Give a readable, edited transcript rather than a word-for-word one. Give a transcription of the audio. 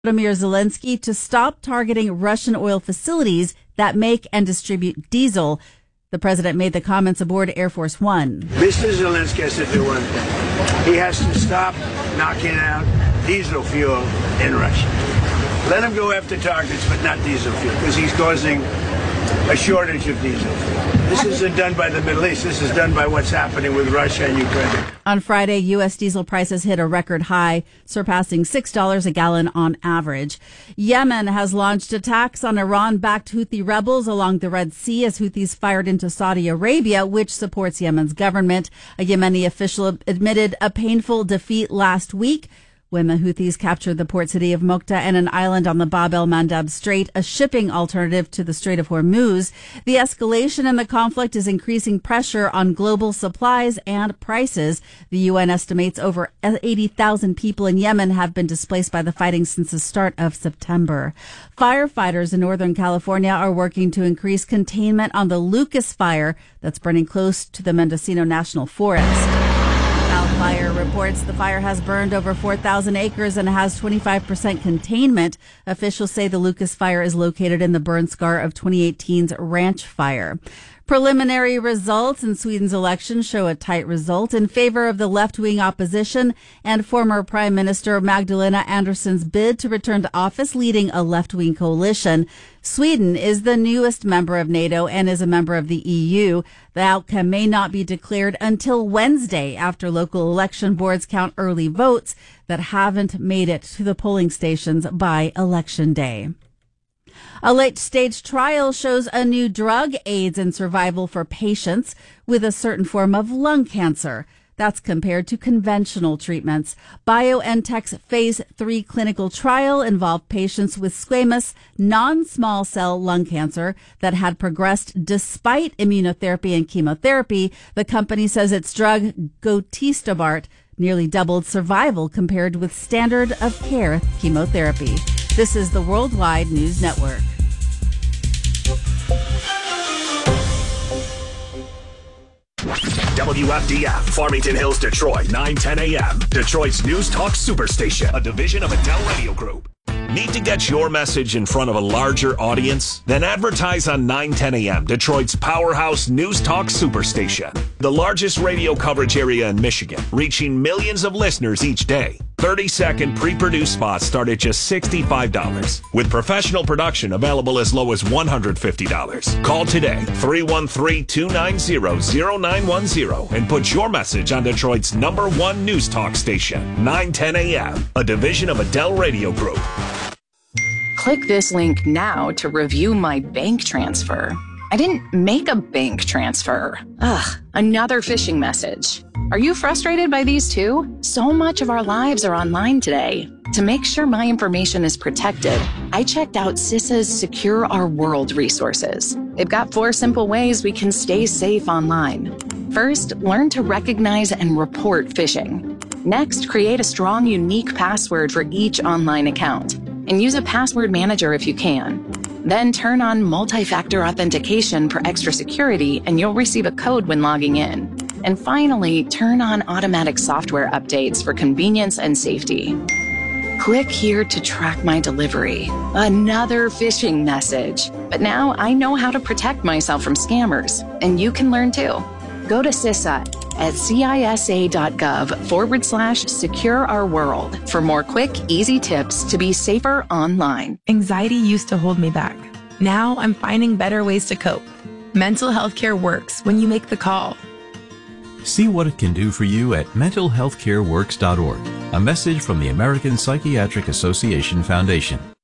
Volodymyr Zelensky to stop targeting Russian oil facilities that make and distribute diesel. The president made the comments aboard Air Force One. Mr. Zelensky has to do one thing. He has to stop knocking out diesel fuel in Russia. Let him go after targets, but not diesel fuel, because he's causing a shortage of diesel fuel. This isn't done by the Middle East. This is done by what's happening with Russia and Ukraine. On Friday, U.S. diesel prices hit a record high, surpassing $6 a gallon on average. Yemen has launched attacks on Iran-backed Houthi rebels along the Red Sea as Houthis fired into Saudi Arabia, which supports Yemen's government. A Yemeni official admitted a painful defeat last week when the Houthis captured the port city of Mokta and an island on the Bab el-Mandab Strait, a shipping alternative to the Strait of Hormuz. The escalation in the conflict is increasing pressure on global supplies and prices. The UN estimates over 80,000 people in Yemen have been displaced by the fighting since the start of September. Firefighters in Northern California are working to increase containment on the Lucas Fire that's burning close to the Mendocino National Forest. Cal Fire reports the fire has burned over 4,000 acres and has 25% containment. Officials say the Lucas Fire is located in the burn scar of 2018's Ranch Fire. Preliminary results in Sweden's election show a tight result in favor of the left-wing opposition and former Prime Minister Magdalena Andersson's bid to return to office, leading a left-wing coalition. Sweden is the newest member of NATO and is a member of the EU. The outcome may not be declared until Wednesday after local election boards count early votes that haven't made it to the polling stations by Election Day. A late-stage trial shows a new drug aids in survival for patients with a certain form of lung cancer. That's compared to conventional treatments. BioNTech's phase 3 clinical trial involved patients with squamous non-small cell lung cancer that had progressed despite immunotherapy and chemotherapy. The company says its drug, Gotistobart, nearly doubled survival compared with standard of care chemotherapy. This is the Worldwide News Network. WFDF, Farmington Hills, Detroit, 9:10 a.m. Detroit's News Talk Superstation, a division of Adele Radio Group. Need to get your message in front of a larger audience? Then advertise on 9:10 a.m., Detroit's powerhouse News Talk Superstation. The largest radio coverage area in Michigan, reaching millions of listeners each day. 30-second pre-produced spots start at just $65, with professional production available as low as $150. Call today, 313-290-0910, and put your message on Detroit's #1 News Talk station, 9:10 a.m., a division of Adele Radio Group. Click this link now to review my bank transfer. I didn't make a bank transfer. Ugh, another phishing message. Are you frustrated by these too? So much of our lives are online today. To make sure my information is protected, I checked out CISA's Secure Our World resources. They've got 4 simple ways we can stay safe online. First, learn to recognize and report phishing. Next, create a strong, unique password for each online account, and use a password manager if you can. Then turn on multi-factor authentication for extra security, and you'll receive a code when logging in. And finally, turn on automatic software updates for convenience and safety. Click here to track my delivery. Another phishing message. But now I know how to protect myself from scammers, and you can learn too. Go to CISA at cisa.gov/secure our world for more quick, easy tips to be safer online. Anxiety used to hold me back. Now I'm finding better ways to cope. Mental health care works when you make the call. See what it can do for you at mentalhealthcareworks.org. A message from the American Psychiatric Association Foundation.